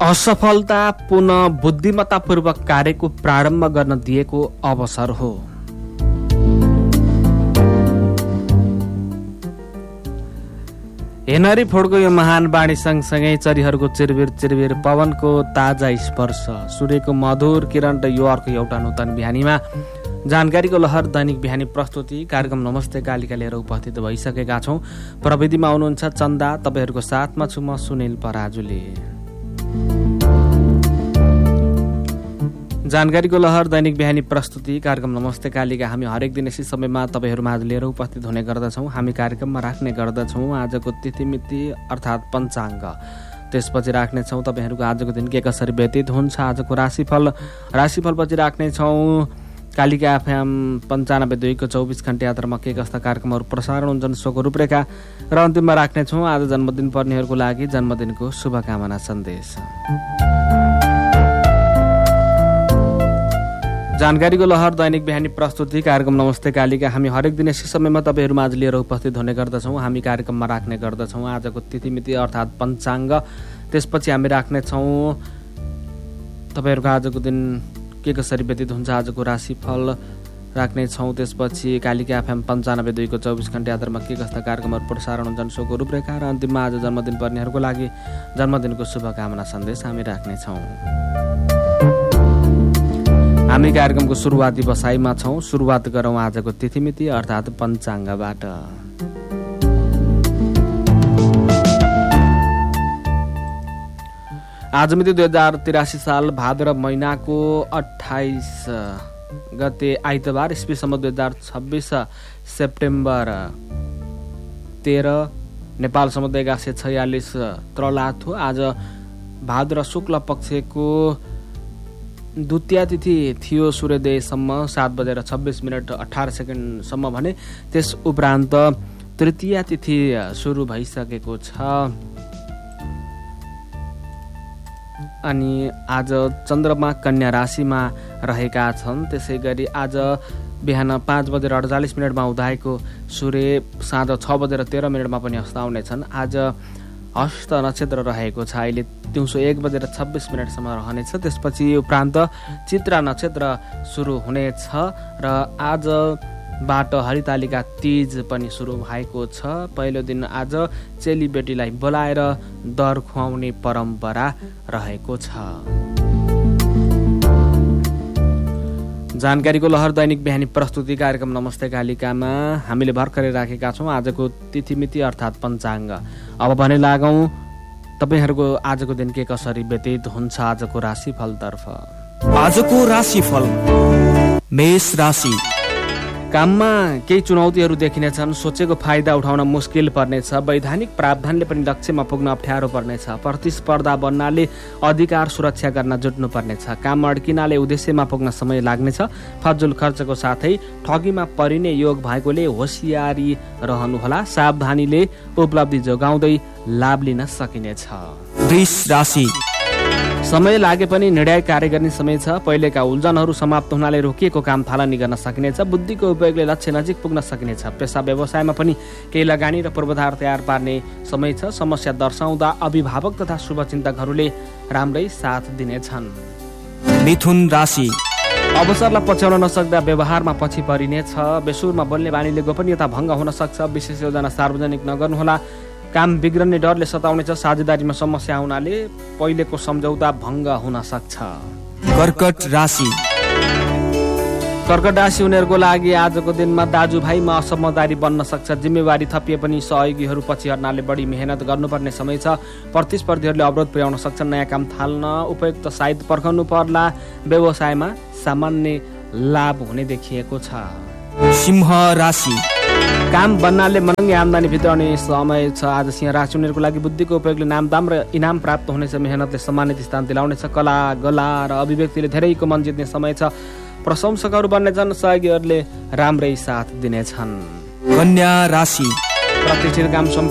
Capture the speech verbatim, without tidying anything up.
असफलता पुनः बुद्धिमत्तापूर्वक कार्यको प्रारम्भ गर्न दिएको अवसर हो। हेनरी फोर्डको यो महान बाणी सँगसँगै चरीहरूको चिरबिर चिरबिर, पवनको ताजा स्पर्श, सूर्यको मधुर किरण र यो अर्को एउटा नूतन बिहानीमा जानकारीको लहर दैनिक बिहानी प्रस्तुति कार्यक्रम नमस्ते कालिका लिएर उपस्थित भइसकेका छौँ। प्रविधिमा आउनुहुन्छ चन्दा, तपाईँहरूको साथमा छु म सुनिल पराजुले। जानकारीको लहर दैनिक बिहानी प्रस्तुति कार्यक्रम नमस्ते कालिका हामी हरेक दिन यसै समयमा तपाईँहरू माझ लिएर उपस्थित हुने गर्दछौँ। हामी कार्यक्रममा राख्ने गर्दछौँ आजको तिथिमिति अर्थात् पञ्चाङ्ग, त्यसपछि राख्नेछौँ तपाईँहरूको आजको दिन के कसरी व्यतीत हुन्छ, आजको राशिफल, राशिफलपछि राख्नेछौँ कालिका एफएम पन्चानब्बे दुईको चौबिस घन्टे यात्रामा के कस्ता कार्यक्रमहरू प्रसारण हुन्छन् सोको रूपरेखा, र अन्तिममा राख्नेछौँ आज जन्मदिन पर्नेहरूको लागि जन्मदिनको शुभकामना सन्देश। जानकारीको लहर दैनिक बिहानी प्रस्तुति कार्यक्रम नमस्ते कालिका हामी हरेक दिन यसै समयमा तपाईँहरू माझ लिएर उपस्थित हुने गर्दछौँ। हामी कार्यक्रममा राख्ने गर्दछौँ आजको तिथिमिति अर्थात् पञ्चाङ्ग, त्यसपछि हामी राख्नेछौँ तपाईँहरूको आजको दिन के कसरी व्यतीत हुन्छ, आजको राशिफल राख्नेछौँ, त्यसपछि कालिका एफएम पन्चानब्बे दुईको चौबिस घन्टे यात्रामा के कस्ता कार्यक्रमहरू प्रसारण हुन्छन् सोको रूपरेखा, र अन्तिममा आज जन्मदिन पर्नेहरूको लागि जन्मदिनको शुभकामना सन्देश हामी राख्नेछौँ। हामी कार्यक्रमको सुरुवाती बसाइमा छौँ। सुरुवात गरौँ आजको तिथिमिति अर्थात् पञ्चाङ्गबाट। आज मिति दुई हजार तिरासी साल भाद्र महिनाको अठाइस गते आइतबार, इस्वीसम्म दुई हजार छब्बिस सेप्टेम्बर तेह्र, नेपाल सम्बन्ध एघार सय छयालिस त्रलाथ हो। आज भाद्र शुक्ल पक्षको द्वितीय तिथि थियो सूर्योदयसम्म सात बजेर छब्बिस मिनट अठार सेकेन्डसम्म भने त्यस उपरान्त तृतीय तिथि सुरु भइसकेको छ। अनि आज चन्द्रमा कन्या राशिमा रहेका छन्। त्यसै गरी आज बिहान पाँच बजेर अडचालिस मिनटमा उदाएको सूर्य साँझ छ बजेर तेह्र मिनटमा पनि अस्ताउनेछन्। आज हस्त नक्षत्र रहेको छ, अहिले दिउँसो एक बजेर छब्बिस मिनटसम्म रहनेछ। त्यसपछि उपरान्त चित्रा नक्षत्र सुरु हुनेछ र आजबाट हरितालिका तीज पनि सुरु भएको छ। पहिलो दिन आज चेलीबेटीलाई बोलाएर दर खुवाउने परम्परा रहेको छ। जानकारीको लहर दैनिक बिहानी प्रस्तुति कार्यक्रम नमस्ते कालिकामा हामीले भर्खरै राखेका छौँ आजको तिथिमिति अर्थात् पञ्चाङ्ग। अब भने लागौँ तपाईँहरूको आजको दिन के कसरी व्यतीत हुन्छ आजको राशिफलतर्फ। आजको राशिफल मेष राशि। काममा केही चुनौतीहरू देखिनेछन्, सोचेको फाइदा उठाउन मुस्किल पर्नेछ। वैधानिक प्रावधानले पनि लक्ष्यमा पुग्न अप्ठ्यारो पर्नेछ। प्रतिस्पर्धा बन्नाले अधिकार सुरक्षा गर्न जुट्नु पर्नेछ। काम अड्किनाले उद्देश्यमा पुग्न समय लाग्नेछ। फजुल खर्चको साथै ठगीमा परिने योग भएकोले होसियारी रहनुहोला। सावधानीले उपलब्धि जोगाउँदै लाभ लिन सकिनेछ। वृष राशि। समय लागे पनि निर्णायक कार्य गर्ने समय छ। पहिलेका उल्झनहरू समाप्त हुनाले रोकिएको काम थालनी गर्न सकिनेछ। बुद्धिको उपयोगले लक्ष्य नजिक पुग्न सकिनेछ। पेसा व्यवसायमा पनि केही लगानी र पूर्वाधार तयार पार्ने समय छ। समस्या दर्शाउँदा अभिभावक तथा शुभचिन्तकहरूले राम्रै साथ दिनेछन्। मिथुन राशि। अवसरलाई पछ्याउन नसक्दा व्यवहारमा पछि परिनेछ। बेसुरमा बोल्ने बानीले गोपनीयता भङ्ग हुन सक्छ। विशेष योजना सार्वजनिक नगर्नुहोला। काम बिग्रने डरले सताउनेछ। साझेदारीमा समस्या आउनाले पहिलेको सम्झौता भङ्ग हुन सक्छ। कर्कट राशि। कर्कट राशि हुनेहरूको लागि आजको दिनमा दाजुभाइमा असमझदारी बन्न सक्छ। जिम्मेवारी थपिए पनि सहयोगीहरू पछि हट्नाले बढी मेहनत गर्नुपर्ने समय छ। प्रतिस्पर्धीहरूले अवरोध पुर्याउन सक्छन्। नयाँ काम थाल्न उपयुक्त साइत पर्खनु पर्ला। व्यवसायमा सामान्य लाभ हुने देखिएको छ। सिंह राशि। काम बन्नाले महँगी आम्दानी भित्राउने समय छ। आज सिंह राशि हुनेहरूको लागि बुद्धिको उपयोगले नामदाम र इनाम प्राप्त हुनेछ। मेहनतले सम्मानित स्थान दिलाउनेछ। कला गला र अभिव्यक्तिले धेरैको मन जित्ने समय छ। प्रशंसकहरू बन्नेछन्। सहयोगीहरूले राम्रै साथ दिनेछन्। कन्या राशि। प्रतिष्ठित काम